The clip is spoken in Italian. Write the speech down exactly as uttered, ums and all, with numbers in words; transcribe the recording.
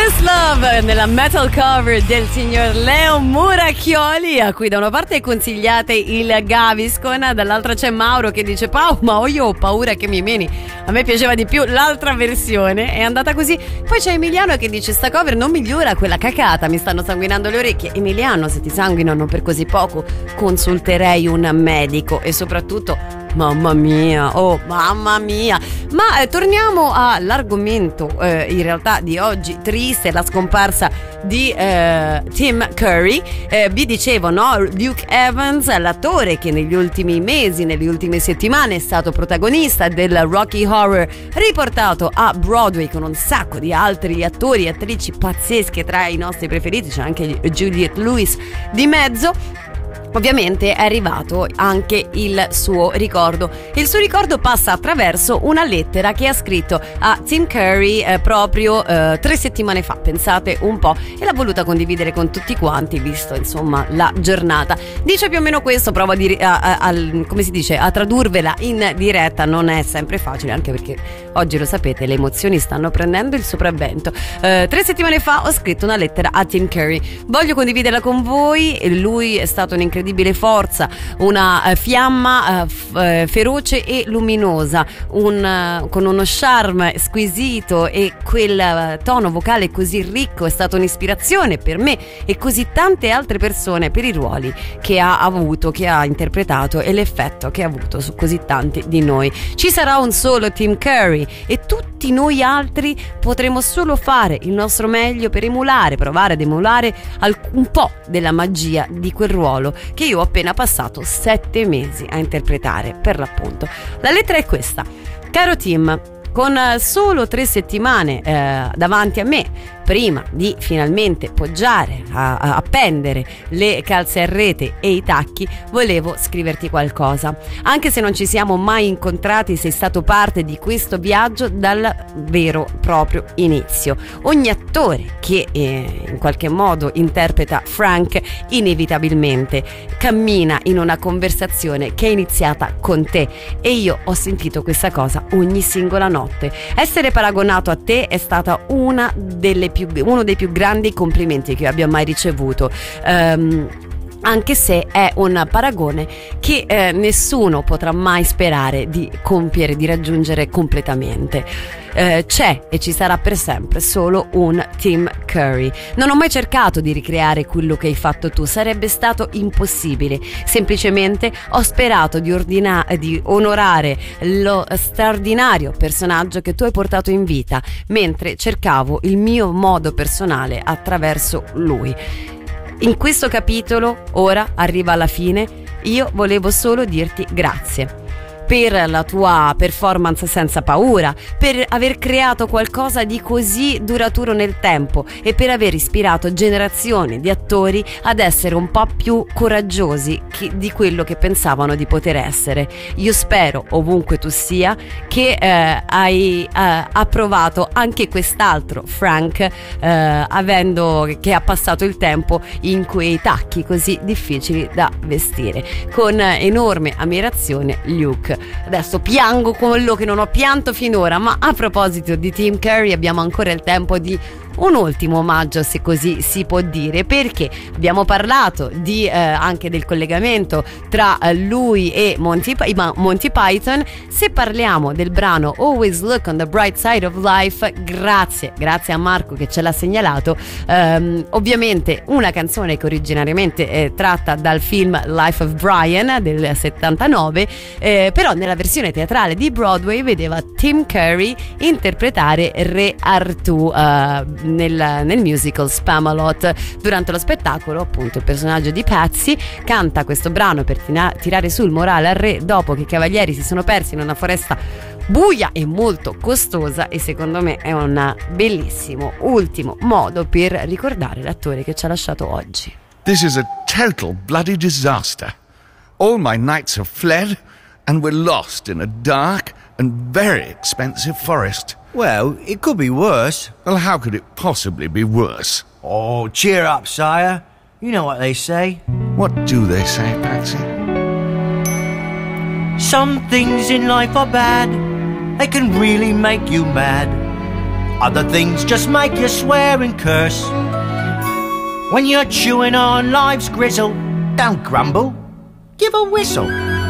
This Love nella metal cover del signor Leo Muracchioli, a cui da una parte consigliate il Gaviscon, dall'altra c'è Mauro che dice: Pau, ma io ho paura che mi meni. A me piaceva di più l'altra versione, è andata così. Poi c'è Emiliano che dice: sta cover non migliora quella cacata, mi stanno sanguinando le orecchie. Emiliano, se ti sanguinano per così poco, consulterei un medico. E soprattutto, mamma mia, oh mamma mia. Ma eh, torniamo all'argomento eh, in realtà di oggi triste, la scomparsa di eh, Tim Curry. eh, vi dicevo, no? Luke Evans, l'attore che negli ultimi mesi, nelle ultime settimane è stato protagonista del Rocky Horror, riportato a Broadway con un sacco di altri attori e attrici pazzesche. Tra i nostri preferiti c'è anche Juliette Lewis di mezzo. Ovviamente è arrivato anche il suo ricordo. Il suo ricordo passa attraverso una lettera che ha scritto a Tim Curry eh, proprio eh, tre settimane fa, pensate un po', e l'ha voluta condividere con tutti quanti, visto insomma la giornata. Dice più o meno questo, provo a, dire, a, a, a, come si dice, a tradurvela in diretta, non è sempre facile, anche perché oggi lo sapete, le emozioni stanno prendendo il sopravvento. Eh, tre settimane fa ho scritto una lettera a Tim Curry, voglio condividerla con voi. Lui è stato un incredibile forza, una uh, fiamma uh, f- uh, feroce e luminosa, un, uh, con uno charme squisito, e quel uh, tono vocale così ricco è stato un'ispirazione per me e così tante altre persone per i ruoli che ha avuto, che ha interpretato, e l'effetto che ha avuto su così tanti di noi. Ci sarà un solo Tim Curry e tutti noi altri potremo solo fare il nostro meglio per emulare, provare ad emulare al- un po' della magia di quel ruolo che io ho appena passato sette mesi a interpretare, per l'appunto. La lettera è questa: caro Tim, con solo tre settimane eh, davanti a me, prima di finalmente poggiare, a, a appendere le calze a rete e i tacchi, volevo scriverti qualcosa. Anche se non ci siamo mai incontrati, sei stato parte di questo viaggio dal vero proprio inizio. Ogni attore che eh, in qualche modo interpreta Frank inevitabilmente cammina in una conversazione che è iniziata con te, e io ho sentito questa cosa ogni singola notte. Essere paragonato a te è stata una delle più uno dei più grandi complimenti che io abbia mai ricevuto, um, anche se è un paragone che eh, nessuno potrà mai sperare di compiere, di raggiungere completamente. Eh, c'è e ci sarà per sempre solo un Tim Curry. Non ho mai cercato di ricreare quello che hai fatto tu, sarebbe stato impossibile. Semplicemente ho sperato di, ordina- di onorare lo straordinario personaggio che tu hai portato in vita, mentre cercavo il mio modo personale attraverso lui. In questo capitolo, ora arriva alla fine, io volevo solo dirti grazie per la tua performance senza paura, per aver creato qualcosa di così duraturo nel tempo e per aver ispirato generazioni di attori ad essere un po' più coraggiosi che, di quello che pensavano di poter essere. Io spero, ovunque tu sia, che eh, hai eh, approvato anche quest'altro Frank, eh, avendo che ha passato il tempo in quei tacchi così difficili da vestire. Con enorme ammirazione, Luke. Adesso piango quello che non ho pianto finora, ma a proposito di Tim Curry abbiamo ancora il tempo di un ultimo omaggio, se così si può dire, perché abbiamo parlato di eh, anche del collegamento tra eh, lui e Monty, Monty Python. Se parliamo del brano Always Look on the Bright Side of Life, grazie grazie a Marco che ce l'ha segnalato, ehm, ovviamente una canzone che originariamente è tratta dal film Life of Brian del settantanove, eh, però nella versione teatrale di Broadway vedeva Tim Curry interpretare Re Artù eh, Nel, nel musical Spamalot. Durante lo spettacolo, appunto, il personaggio di Patsy canta questo brano per tina- tirare sul morale al re dopo che i cavalieri si sono persi in una foresta buia e molto costosa, e secondo me è un bellissimo ultimo modo per ricordare l'attore che ci ha lasciato oggi. This is a total bloody disaster. All my knights have fled and we're lost in a dark and very expensive forest. Well, it could be worse. Well, how could it possibly be worse? Oh, cheer up, sire. You know what they say. What do they say, Patsy? Some things in life are bad. They can really make you mad. Other things just make you swear and curse. When you're chewing on life's grizzle, don't grumble, give a whistle.